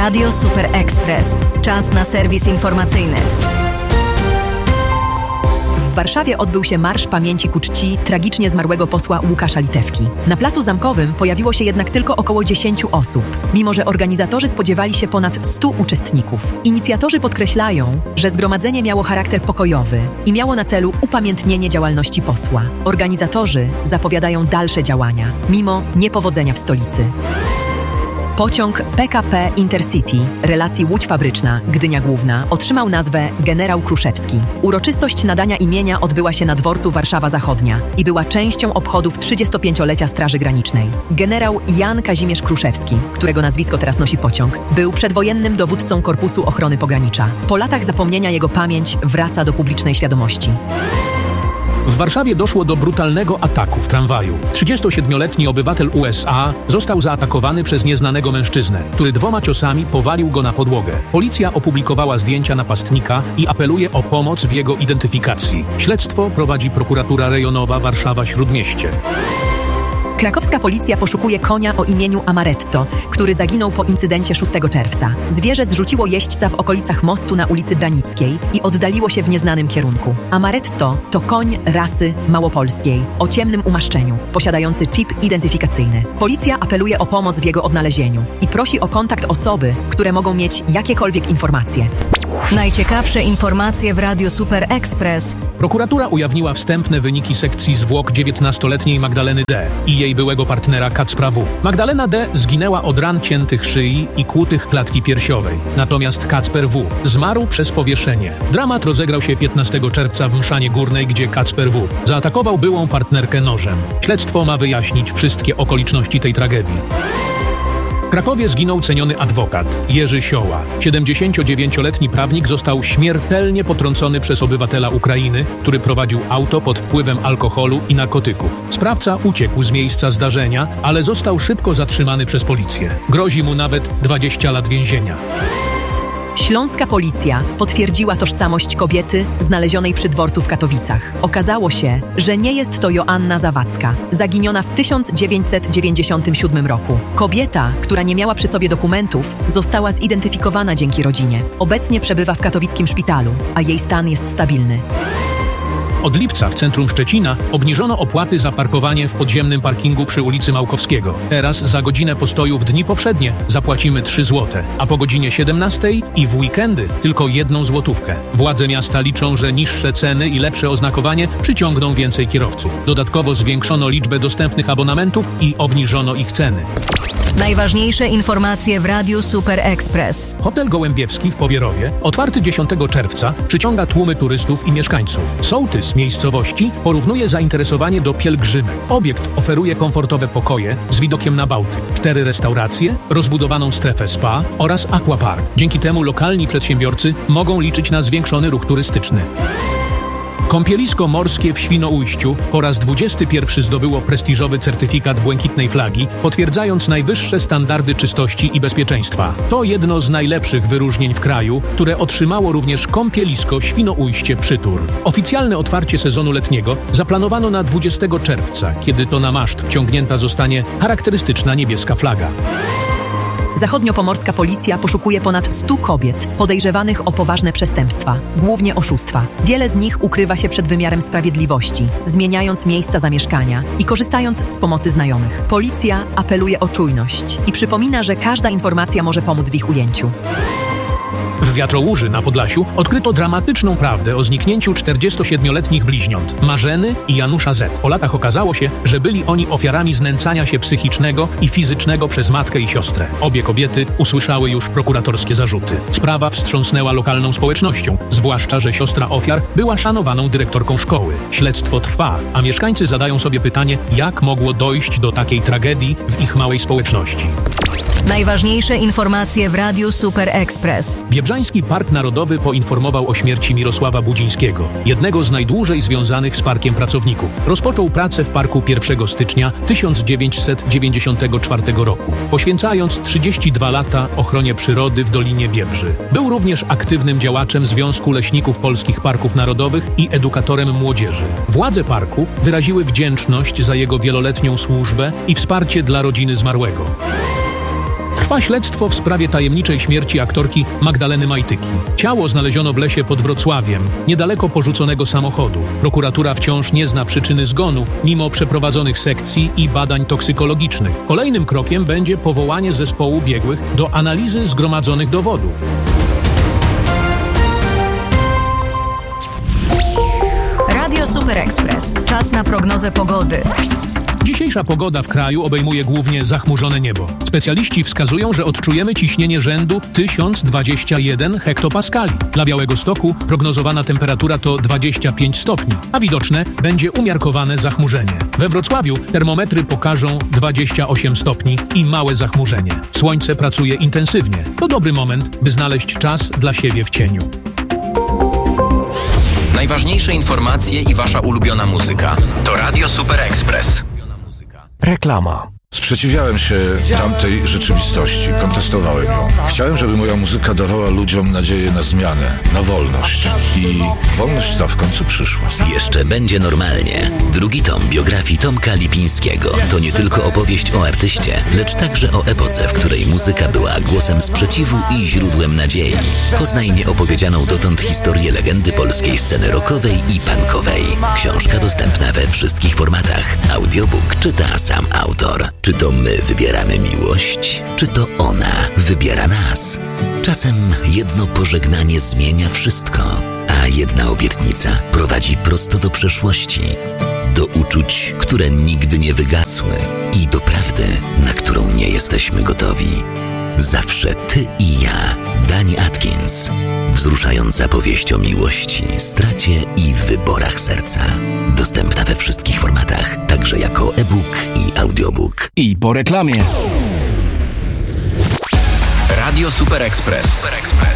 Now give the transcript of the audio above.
Radio Super Express. Czas na serwis informacyjny. W Warszawie odbył się Marsz Pamięci ku czci tragicznie zmarłego posła Łukasza Litewki. Na Placu Zamkowym pojawiło się jednak tylko około 10 osób, mimo że organizatorzy spodziewali się ponad 100 uczestników. Inicjatorzy podkreślają, że zgromadzenie miało charakter pokojowy i miało na celu upamiętnienie działalności posła. Organizatorzy zapowiadają dalsze działania, mimo niepowodzenia w stolicy. Pociąg PKP Intercity relacji Łódź Fabryczna, Gdynia Główna otrzymał nazwę Generał Kruszewski. Uroczystość nadania imienia odbyła się na dworcu Warszawa Zachodnia i była częścią obchodów 35-lecia Straży Granicznej. Generał Jan Kazimierz Kruszewski, którego nazwisko teraz nosi pociąg, był przedwojennym dowódcą Korpusu Ochrony Pogranicza. Po latach zapomnienia jego pamięć wraca do publicznej świadomości. W Warszawie doszło do brutalnego ataku w tramwaju. 37-letni obywatel USA został zaatakowany przez nieznanego mężczyznę, który 2 ciosami powalił go na podłogę. Policja opublikowała zdjęcia napastnika i apeluje o pomoc w jego identyfikacji. Śledztwo prowadzi prokuratura rejonowa Warszawa-Śródmieście. Krakowska policja poszukuje konia o imieniu Amaretto, który zaginął po incydencie 6 czerwca. Zwierzę zrzuciło jeźdźca w okolicach mostu na ulicy Branickiej i oddaliło się w nieznanym kierunku. Amaretto to koń rasy małopolskiej o ciemnym umaszczeniu, posiadający chip identyfikacyjny. Policja apeluje o pomoc w jego odnalezieniu i prosi o kontakt osoby, które mogą mieć jakiekolwiek informacje. Najciekawsze informacje w Radiu Super Express. Prokuratura ujawniła wstępne wyniki sekcji zwłok 19-letniej Magdaleny D. i jej byłego partnera Kacpra W. Magdalena D. zginęła od ran ciętych szyi i kłutych klatki piersiowej. Natomiast Kacper W. zmarł przez powieszenie. Dramat rozegrał się 15 czerwca w Mszanie Górnej, gdzie Kacper W. zaatakował byłą partnerkę nożem. Śledztwo ma wyjaśnić wszystkie okoliczności tej tragedii. W Krakowie zginął ceniony adwokat Jerzy Sioła. 79-letni prawnik został śmiertelnie potrącony przez obywatela Ukrainy, który prowadził auto pod wpływem alkoholu i narkotyków. Sprawca uciekł z miejsca zdarzenia, ale został szybko zatrzymany przez policję. Grozi mu nawet 20 lat więzienia. Śląska policja potwierdziła tożsamość kobiety znalezionej przy dworcu w Katowicach. Okazało się, że nie jest to Joanna Zawadzka, zaginiona w 1997 roku. Kobieta, która nie miała przy sobie dokumentów, została zidentyfikowana dzięki rodzinie. Obecnie przebywa w katowickim szpitalu, a jej stan jest stabilny. Od lipca w centrum Szczecina obniżono opłaty za parkowanie w podziemnym parkingu przy ulicy Małkowskiego. Teraz za godzinę postoju w dni powszednie zapłacimy 3 zł, a po godzinie 17 i w weekendy tylko 1 złotówkę. Władze miasta liczą, że niższe ceny i lepsze oznakowanie przyciągną więcej kierowców. Dodatkowo zwiększono liczbę dostępnych abonamentów i obniżono ich ceny. Najważniejsze informacje w Radiu Super Express. Hotel Gołębiewski w Pobierowie, otwarty 10 czerwca, przyciąga tłumy turystów i mieszkańców. Sołtys miejscowości porównuje zainteresowanie do pielgrzymek. Obiekt oferuje komfortowe pokoje z widokiem na Bałtyk, 4 restauracje, rozbudowaną strefę spa oraz aquapark. Dzięki temu lokalni przedsiębiorcy mogą liczyć na zwiększony ruch turystyczny. Kąpielisko morskie w Świnoujściu po raz 21 zdobyło prestiżowy certyfikat błękitnej flagi, potwierdzając najwyższe standardy czystości i bezpieczeństwa. To jedno z najlepszych wyróżnień w kraju, które otrzymało również kąpielisko Świnoujście-Przytur. Oficjalne otwarcie sezonu letniego zaplanowano na 20 czerwca, kiedy to na maszt wciągnięta zostanie charakterystyczna niebieska flaga. Zachodniopomorska policja poszukuje ponad 100 kobiet podejrzewanych o poważne przestępstwa, głównie oszustwa. Wiele z nich ukrywa się przed wymiarem sprawiedliwości, zmieniając miejsca zamieszkania i korzystając z pomocy znajomych. Policja apeluje o czujność i przypomina, że każda informacja może pomóc w ich ujęciu. W Wiatrołuży na Podlasiu odkryto dramatyczną prawdę o zniknięciu 47-letnich bliźniąt Marzeny i Janusza Z. Po latach okazało się, że byli oni ofiarami znęcania się psychicznego i fizycznego przez matkę i siostrę. Obie kobiety usłyszały już prokuratorskie zarzuty. Sprawa wstrząsnęła lokalną społecznością, zwłaszcza że siostra ofiar była szanowaną dyrektorką szkoły. Śledztwo trwa, a mieszkańcy zadają sobie pytanie, jak mogło dojść do takiej tragedii w ich małej społeczności. Najważniejsze informacje w Radiu Super Express. Biebrzański Park Narodowy poinformował o śmierci Mirosława Budzińskiego, jednego z najdłużej związanych z parkiem pracowników. Rozpoczął pracę w parku 1 stycznia 1994 roku, poświęcając 32 lata ochronie przyrody w Dolinie Biebrzy. Był również aktywnym działaczem Związku Leśników Polskich Parków Narodowych i edukatorem młodzieży. Władze parku wyraziły wdzięczność za jego wieloletnią służbę i wsparcie dla rodziny zmarłego. Trwa śledztwo w sprawie tajemniczej śmierci aktorki Magdaleny Majtyki. Ciało znaleziono w lesie pod Wrocławiem, niedaleko porzuconego samochodu. Prokuratura wciąż nie zna przyczyny zgonu, mimo przeprowadzonych sekcji i badań toksykologicznych. Kolejnym krokiem będzie powołanie zespołu biegłych do analizy zgromadzonych dowodów. Radio Super Express. Czas na prognozę pogody. Dzisiejsza pogoda w kraju obejmuje głównie zachmurzone niebo. Specjaliści wskazują, że odczujemy ciśnienie rzędu 1021 hektopaskali. Dla Białegostoku prognozowana temperatura to 25 stopni, a widoczne będzie umiarkowane zachmurzenie. We Wrocławiu termometry pokażą 28 stopni i małe zachmurzenie. Słońce pracuje intensywnie. To dobry moment, by znaleźć czas dla siebie w cieniu. Najważniejsze informacje i wasza ulubiona muzyka to Radio Super Express. Reklama. Sprzeciwiałem się tamtej rzeczywistości, kontestowałem ją. Chciałem, żeby moja muzyka dawała ludziom nadzieję na zmianę, na wolność. I wolność ta w końcu przyszła. Jeszcze będzie normalnie. Drugi tom biografii Tomka Lipińskiego to nie tylko opowieść o artyście, lecz także o epoce, w której muzyka była głosem sprzeciwu i źródłem nadziei. Poznaj nieopowiedzianą dotąd historię legendy polskiej sceny rockowej i punkowej. Książka dostępna we wszystkich formatach. Audiobook czyta sam autor. Czy to my wybieramy miłość, czy to ona wybiera nas? Czasem jedno pożegnanie zmienia wszystko, a jedna obietnica prowadzi prosto do przeszłości, do uczuć, które nigdy nie wygasły i do prawdy, na którą nie jesteśmy gotowi. Zawsze ty i ja. Dani Atkins. Wzruszająca powieść o miłości, stracie i wyborach serca. Dostępna we wszystkich formatach, także jako e-book i audiobook. I po reklamie. Radio Super Express.